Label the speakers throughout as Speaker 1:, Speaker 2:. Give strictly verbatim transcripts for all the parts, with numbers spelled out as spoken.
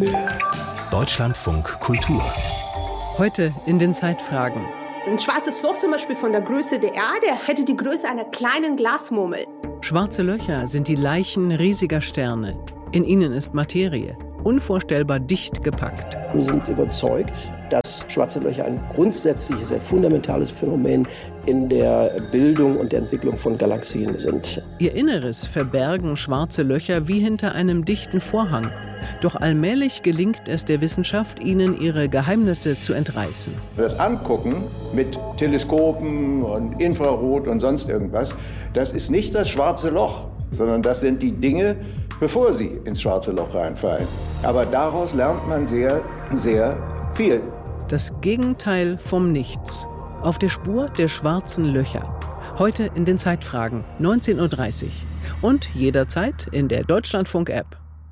Speaker 1: Deutschlandfunk Kultur.
Speaker 2: Heute in den Zeitfragen.
Speaker 3: Ein schwarzes Loch zum Beispiel von der Größe der Erde hätte die Größe einer kleinen Glasmurmel.
Speaker 2: Schwarze Löcher sind die Leichen riesiger Sterne. In ihnen ist Materie, unvorstellbar dicht gepackt.
Speaker 4: Wir sind überzeugt, dass schwarze Löcher ein grundsätzliches, ein fundamentales Phänomen in der Bildung und der Entwicklung von Galaxien sind.
Speaker 2: Ihr Inneres verbergen schwarze Löcher wie hinter einem dichten Vorhang. Doch allmählich gelingt es der Wissenschaft, ihnen ihre Geheimnisse zu entreißen.
Speaker 5: Das Angucken mit Teleskopen und Infrarot und sonst irgendwas, das ist nicht das schwarze Loch, sondern das sind die Dinge, bevor sie ins schwarze Loch reinfallen. Aber daraus lernt man sehr, sehr viel.
Speaker 2: Das Gegenteil vom Nichts. Auf der Spur der schwarzen Löcher. Heute in den Zeitfragen, neunzehn Uhr dreißig. Und jederzeit in der Deutschlandfunk-App.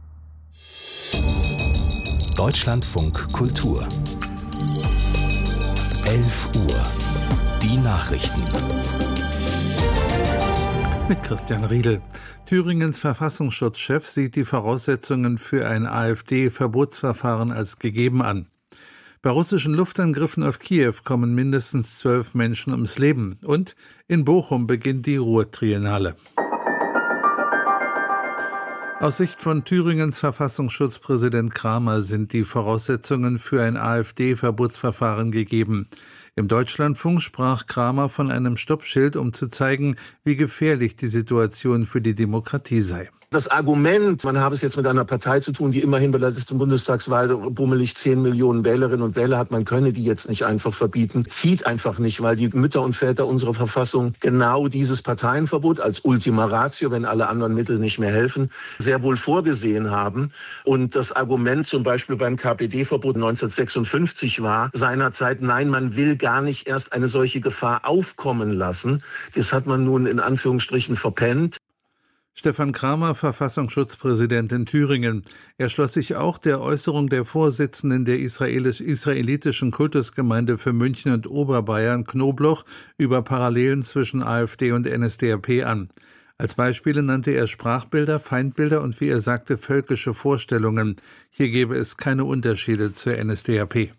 Speaker 1: Deutschlandfunk Kultur. elf Uhr. Die Nachrichten.
Speaker 6: Mit Christian Riedel. Thüringens Verfassungsschutzchef sieht die Voraussetzungen für ein AfD-Verbotsverfahren als gegeben an. Bei russischen Luftangriffen auf Kiew kommen mindestens zwölf Menschen ums Leben. Und in Bochum beginnt die Ruhr-Triennale. Aus Sicht von Thüringens Verfassungsschutzpräsident Kramer sind die Voraussetzungen für ein AfD-Verbotsverfahren gegeben. Im Deutschlandfunk sprach Kramer von einem Stoppschild, um zu zeigen, wie gefährlich die Situation für die Demokratie sei.
Speaker 7: Das Argument, man habe es jetzt mit einer Partei zu tun, die immerhin bei der letzten Bundestagswahl bummelig zehn Millionen Wählerinnen und Wähler hat, man könne die jetzt nicht einfach verbieten, zieht einfach nicht, weil die Mütter und Väter unserer Verfassung genau dieses Parteienverbot als Ultima Ratio, wenn alle anderen Mittel nicht mehr helfen, sehr wohl vorgesehen haben. Und das Argument zum Beispiel beim K P D-Verbot neunzehnhundertsechsundfünfzig war seinerzeit, nein, man will gar nicht erst eine solche Gefahr aufkommen lassen. Das hat man nun in Anführungsstrichen verpennt.
Speaker 6: Stefan Kramer, Verfassungsschutzpräsident in Thüringen. Er schloss sich auch der Äußerung der Vorsitzenden der israelisch, israelitischen Kultusgemeinde für München und Oberbayern, Knobloch, über Parallelen zwischen AfD und N S D A P an. Als Beispiele nannte er Sprachbilder, Feindbilder und, wie er sagte, völkische Vorstellungen. Hier gäbe es keine Unterschiede zur N S D A P.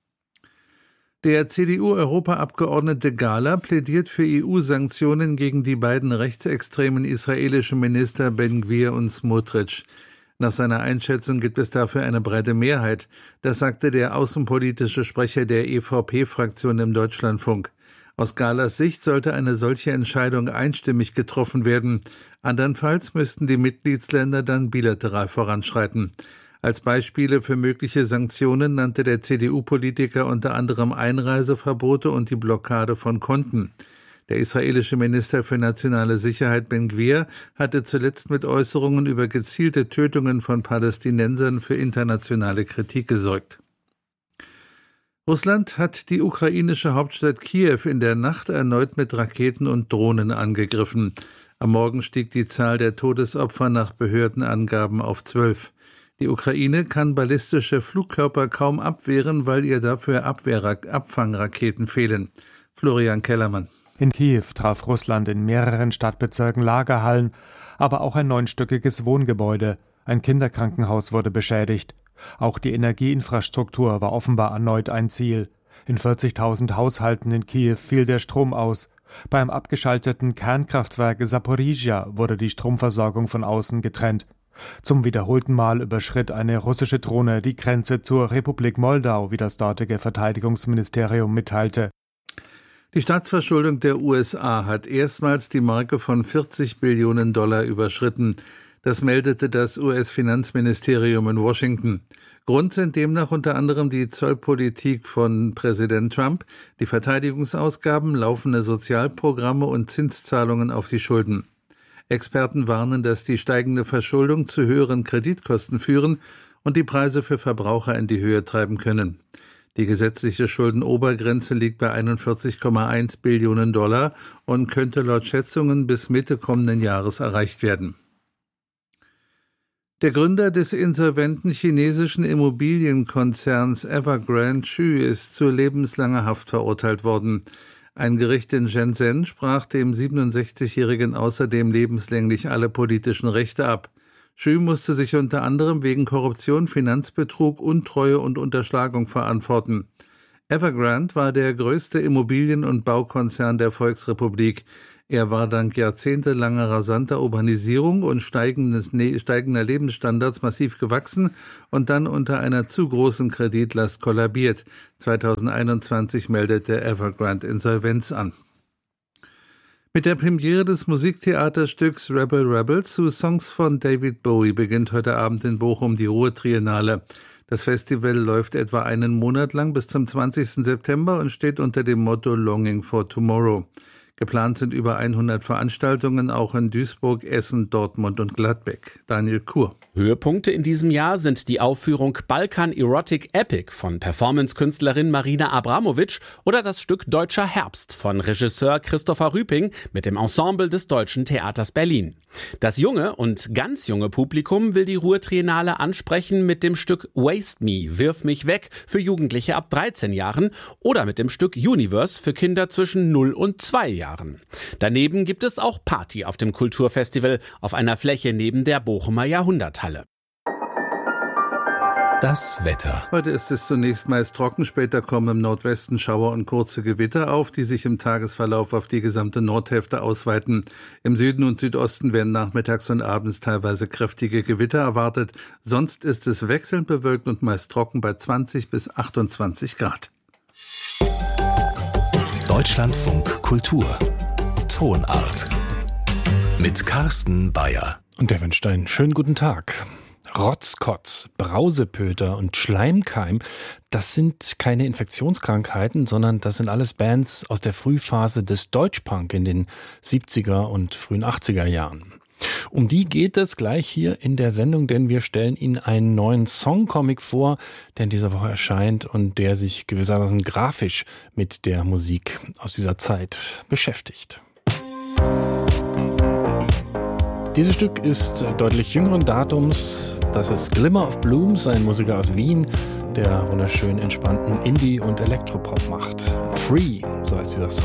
Speaker 6: Der C D U-Europaabgeordnete Gahler plädiert für E U-Sanktionen gegen die beiden rechtsextremen israelischen Minister Ben-Gvir und Smotrich. Nach seiner Einschätzung gibt es dafür eine breite Mehrheit. Das sagte der außenpolitische Sprecher der E V P-Fraktion im Deutschlandfunk. Aus Gahlers Sicht sollte eine solche Entscheidung einstimmig getroffen werden. Andernfalls müssten die Mitgliedsländer dann bilateral voranschreiten. Als Beispiele für mögliche Sanktionen nannte der C D U-Politiker unter anderem Einreiseverbote und die Blockade von Konten. Der israelische Minister für nationale Sicherheit Ben-Gvir hatte zuletzt mit Äußerungen über gezielte Tötungen von Palästinensern für internationale Kritik gesorgt. Russland hat die ukrainische Hauptstadt Kiew in der Nacht erneut mit Raketen und Drohnen angegriffen. Am Morgen stieg die Zahl der Todesopfer nach Behördenangaben auf zwölf. Die Ukraine kann ballistische Flugkörper kaum abwehren, weil ihr dafür Abwehr- Abfangraketen fehlen. Florian Kellermann.
Speaker 8: In Kiew traf Russland in mehreren Stadtbezirken Lagerhallen, aber auch ein neunstöckiges Wohngebäude. Ein Kinderkrankenhaus wurde beschädigt. Auch die Energieinfrastruktur war offenbar erneut ein Ziel. In vierzigtausend Haushalten in Kiew fiel der Strom aus. Beim abgeschalteten Kernkraftwerk Saporizhia wurde die Stromversorgung von außen getrennt. Zum wiederholten Mal überschritt eine russische Drohne die Grenze zur Republik Moldau, wie das dortige Verteidigungsministerium mitteilte.
Speaker 6: Die Staatsverschuldung der U S A hat erstmals die Marke von vierzig Billionen Dollar überschritten. Das meldete das U S-Finanzministerium in Washington. Grund sind demnach unter anderem die Zollpolitik von Präsident Trump, die Verteidigungsausgaben, laufende Sozialprogramme und Zinszahlungen auf die Schulden. Experten warnen, dass die steigende Verschuldung zu höheren Kreditkosten führen und die Preise für Verbraucher in die Höhe treiben können. Die gesetzliche Schuldenobergrenze liegt bei einundvierzig Komma eins Billionen Dollar und könnte laut Schätzungen bis Mitte kommenden Jahres erreicht werden. Der Gründer des insolventen chinesischen Immobilienkonzerns Evergrande Xu ist zu lebenslanger Haft verurteilt worden. Ein Gericht in Shenzhen sprach dem siebenundsechzigjährigen außerdem lebenslänglich alle politischen Rechte ab. Schü musste sich unter anderem wegen Korruption, Finanzbetrug, Untreue und Unterschlagung verantworten. Evergrande war der größte Immobilien- und Baukonzern der Volksrepublik. Er war dank jahrzehntelanger rasanter Urbanisierung und steigendes, steigender Lebensstandards massiv gewachsen und dann unter einer zu großen Kreditlast kollabiert. zweitausendeinundzwanzig meldete Evergrande Insolvenz an. Mit der Premiere des Musiktheaterstücks Rebel Rebel zu Songs von David Bowie beginnt heute Abend in Bochum die Ruhr-Triennale. Das Festival läuft etwa einen Monat lang bis zum zwanzigsten September und steht unter dem Motto Longing for Tomorrow. Geplant sind über hundert Veranstaltungen, auch in Duisburg, Essen, Dortmund und Gladbeck. Daniel Kur.
Speaker 9: Höhepunkte in diesem Jahr sind die Aufführung Balkan Erotic Epic von Performance-Künstlerin Marina Abramovic oder das Stück Deutscher Herbst von Regisseur Christopher Rüping mit dem Ensemble des Deutschen Theaters Berlin. Das junge und ganz junge Publikum will die Ruhr-Triennale ansprechen mit dem Stück Waste Me, Wirf mich weg für Jugendliche ab dreizehn Jahren oder mit dem Stück Universe für Kinder zwischen null und zwei Jahren. Daneben gibt es auch Party auf dem Kulturfestival auf einer Fläche neben der Bochumer Jahrhunderthalle.
Speaker 1: Das Wetter.
Speaker 6: Heute ist es zunächst meist trocken, später kommen im Nordwesten Schauer und kurze Gewitter auf, die sich im Tagesverlauf auf die gesamte Nordhälfte ausweiten. Im Süden und Südosten werden nachmittags und abends teilweise kräftige Gewitter erwartet. Sonst ist es wechselnd bewölkt und meist trocken bei zwanzig bis achtundzwanzig Grad.
Speaker 1: Deutschlandfunk Kultur. Tonart. Mit Carsten Bayer.
Speaker 10: Und der wünscht einen schönen guten Tag. Rotzkotz, Brausepöter und Schleimkeim, das sind keine Infektionskrankheiten, sondern das sind alles Bands aus der Frühphase des Deutschpunk in den siebziger und frühen achtziger Jahren. Um die geht es gleich hier in der Sendung, denn wir stellen Ihnen einen neuen Songcomic vor, der in dieser Woche erscheint und der sich gewissermaßen grafisch mit der Musik aus dieser Zeit beschäftigt. Dieses Stück ist deutlich jüngeren Datums. Das ist Glimmer of Blooms, ein Musiker aus Wien, der wunderschön entspannten Indie- und Elektropop macht. Free, so heißt dieser Song.